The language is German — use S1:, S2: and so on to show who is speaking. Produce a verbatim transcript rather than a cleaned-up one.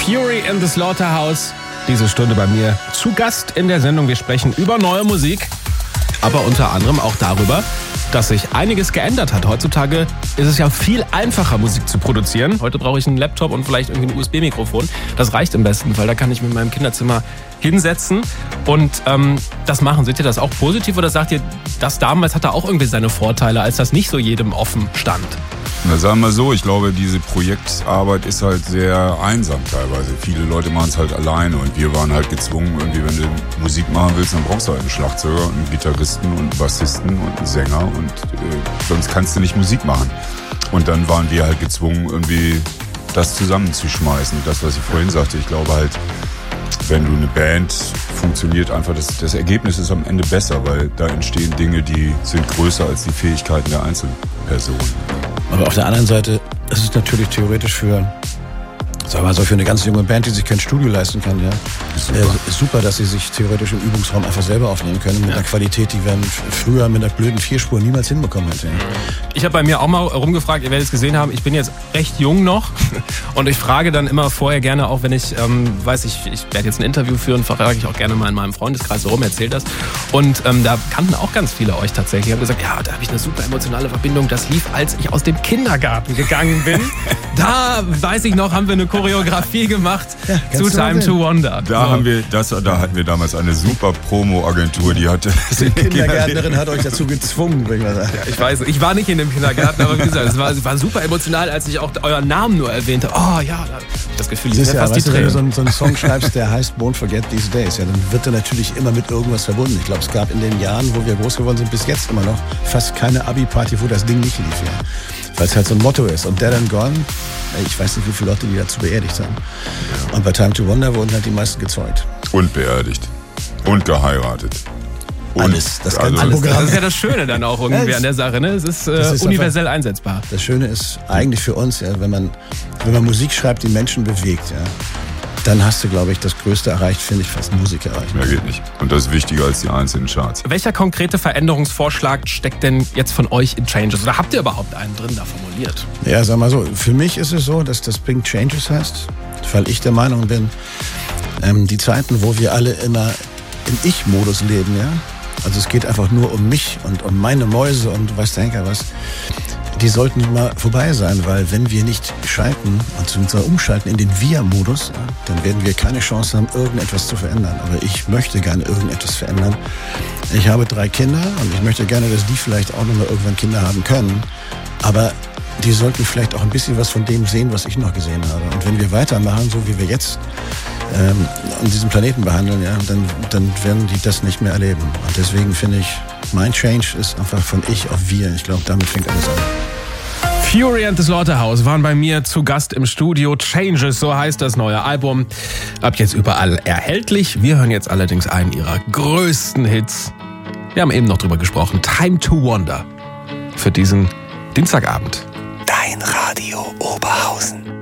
S1: Fury in the Slaughterhouse. Diese Stunde bei mir zu Gast in der Sendung. Wir sprechen über neue Musik, aber unter anderem auch darüber, dass sich einiges geändert hat. Heutzutage ist es ja viel einfacher, Musik zu produzieren. Heute brauche ich einen Laptop und vielleicht irgendwie ein U S B-Mikrofon. Das reicht im besten Fall. Da kann ich mich in meinem Kinderzimmer hinsetzen und ähm, das machen. Seht ihr das auch positiv oder sagt ihr, das damals hatte auch irgendwie seine Vorteile, als das nicht so jedem offen stand?
S2: Na, sagen wir so, ich glaube, diese Projektarbeit ist halt sehr einsam teilweise. Viele Leute machen es halt alleine und wir waren halt gezwungen, irgendwie, wenn du Musik machen willst, dann brauchst du halt einen Schlagzeuger, einen Gitarristen und einen Bassisten und einen Sänger und äh, sonst kannst du nicht Musik machen. Und dann waren wir halt gezwungen, irgendwie das zusammenzuschmeißen. Und das, was ich vorhin sagte, ich glaube halt, wenn du eine Band funktioniert, einfach das, das Ergebnis ist am Ende besser, weil da entstehen Dinge, die sind größer als die Fähigkeiten der einzelnen Personen.
S3: Aber auf der anderen Seite ist es natürlich theoretisch für, sagen wir mal so, für eine ganz junge Band, die sich kein Studio leisten kann, ja, ist super, äh, ist super, dass sie sich theoretisch im Übungsraum einfach selber aufnehmen können mit ja. einer Qualität, die wir früher mit einer blöden Vierspur niemals hinbekommen hätten.
S1: Ich habe bei mir auch mal rumgefragt, ihr werdet es gesehen haben, ich bin jetzt recht jung noch und ich frage dann immer vorher gerne, auch wenn ich ähm, weiß, ich, ich werde jetzt ein Interview führen, frage ich auch gerne mal in meinem Freundeskreis so rum, erzähl das. Und ähm, da kannten auch ganz viele euch tatsächlich. Die haben gesagt, ja, da habe ich eine super emotionale Verbindung. Das lief, als ich aus dem Kindergarten gegangen bin. Da, weiß ich noch, haben wir eine Choreografie gemacht ja, zu Time to Wonder.
S2: Da, so. haben wir, das, da hatten wir damals eine super Promo-Agentur, die hatte...
S3: Die Kindergärtnerin hat euch dazu gezwungen, würde ich mal sagen.
S1: Ja, ich weiß, ich war nicht in dem Kindergarten, aber wie gesagt, es war, es war super emotional, als ich auch euren Namen nur erwähnte. Oh ja, da habe ich das Gefühl, ich
S3: ist
S1: ja,
S3: fast
S1: weißt
S3: die du, wenn du so einen, so einen Song schreibst, der heißt Won't Forget These Days, ja, dann wird er natürlich immer mit irgendwas verbunden. Ich glaube, es gab in den Jahren, wo wir groß geworden sind, bis jetzt immer noch fast keine Abi-Party, wo das Ding nicht lief. Ja. Weil es halt so ein Motto ist. Und Dead and Gone, ich weiß nicht, wie viele Leute die dazu beerdigt haben. Und bei Time to Wonder wurden halt die meisten gezeugt.
S2: Und beerdigt. Und geheiratet. Und
S3: alles, das ganze
S1: alles,
S3: Programm.
S1: Das ist ja das Schöne dann auch irgendwie an der Sache, ne? Es ist, äh, ist universell einfach einsetzbar.
S3: Das Schöne ist eigentlich für uns, ja, wenn man, wenn man Musik schreibt, die Menschen bewegt, ja, dann hast du, glaube ich, das Größte erreicht, finde ich, fast Musik erreicht.
S2: Mehr geht nicht. Und das ist wichtiger als die einzelnen Charts.
S1: Welcher konkrete Veränderungsvorschlag steckt denn jetzt von euch in Changes? Oder habt ihr überhaupt einen drin da formuliert?
S3: Ja, sag mal so, für mich ist es so, dass das Bring Changes heißt, weil ich der Meinung bin, ähm, die Zeiten, wo wir alle immer im Ich-Modus leben, ja, also es geht einfach nur um mich und um meine Mäuse und weiß der Henker was, die sollten mal vorbei sein, weil wenn wir nicht schalten und uns umschalten in den Wir-Modus, dann werden wir keine Chance haben, irgendetwas zu verändern. Aber ich möchte gerne irgendetwas verändern. Ich habe drei Kinder und ich möchte gerne, dass die vielleicht auch noch mal irgendwann Kinder haben können. Aber die sollten vielleicht auch ein bisschen was von dem sehen, was ich noch gesehen habe. Und wenn wir weitermachen, so wie wir jetzt ähm, an diesem Planeten behandeln, ja, dann, dann werden die das nicht mehr erleben. Und deswegen finde ich, mein Change ist einfach von ich auf wir. Ich glaube, damit fängt alles an.
S1: Fury and the Slaughterhouse waren bei mir zu Gast im Studio. Changes, so heißt das neue Album. Ab jetzt überall erhältlich. Wir hören jetzt allerdings einen ihrer größten Hits. Wir haben eben noch drüber gesprochen. Time to Wonder. Für diesen Dienstagabend.
S4: Dein Radio Oberhausen.